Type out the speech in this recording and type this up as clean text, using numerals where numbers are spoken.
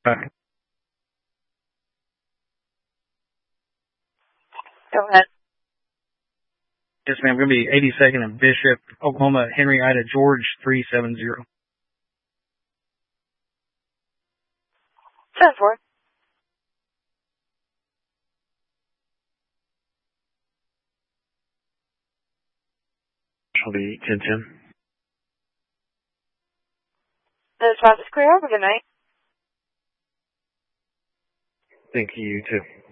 Bye. Go ahead. Yes, ma'am. Going to be 82nd and Bishop, Oklahoma, Henry Ida George 370. 7-4. Shall be 10-10. The response is clear. Have a good night. Thank you, too.